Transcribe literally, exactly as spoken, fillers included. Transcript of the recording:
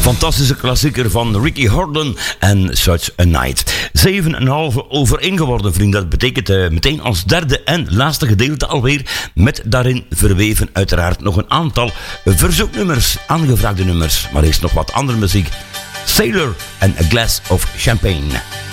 Fantastische klassieker van Ricky Horton en Such a Night. Zeven en een half over één geworden, vriend. Dat betekent uh, meteen als derde en laatste gedeelte alweer. Met daarin verweven uiteraard nog een aantal verzoeknummers, aangevraagde nummers. Maar eerst nog wat andere muziek. Sailor en A Glass of Champagne.